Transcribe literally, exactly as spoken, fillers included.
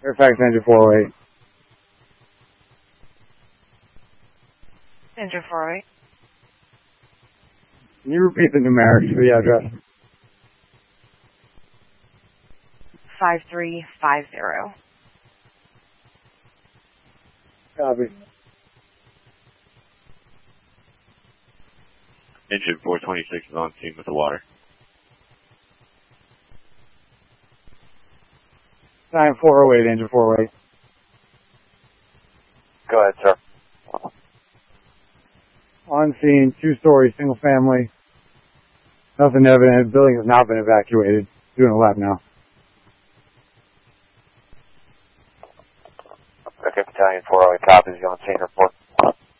Fairfax Engine four oh eight. Engine four oh eight. Can you repeat the numerics for the address? five three five zero. Copy. Engine four twenty-six is on scene with the water. Nine four oh eight, engine four oh eight. Go ahead, sir. On scene, two-story, single family. Nothing evident. The building has not been evacuated. Doing a lap now. Okay, Battalion four oh eight copies. You on scene report.